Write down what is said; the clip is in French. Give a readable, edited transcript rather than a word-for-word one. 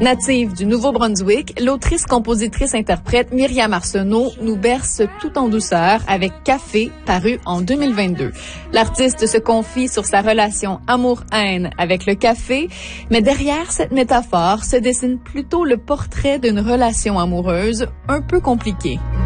Native du Nouveau-Brunswick, l'autrice, compositrice, interprète Myriam Arsenault nous berce tout en douceur avec Café, paru en 2022. L'artiste se confie sur sa relation amour-haine avec le café, mais derrière cette métaphore se dessine plutôt le portrait d'une relation amoureuse un peu compliquée.